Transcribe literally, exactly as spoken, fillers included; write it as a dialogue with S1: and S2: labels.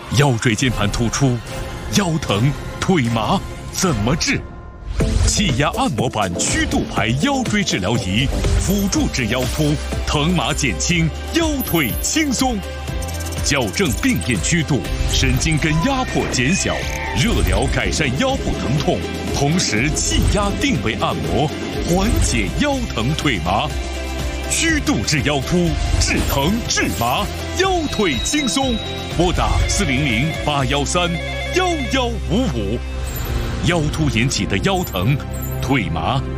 S1: 腰椎间盘突出、腰疼、腿麻怎么治？气压按摩板曲度牌腰椎治疗仪，辅助治腰突，疼麻减轻，腰腿轻松。矫正病变曲度，神经根压迫减小，热疗改善腰部疼痛，同时气压定位按摩，缓解腰疼腿麻。曲度治腰突，治疼治麻，腰腿轻松。拨打四零零八幺三幺幺五五。腰突引起的腰疼、腿麻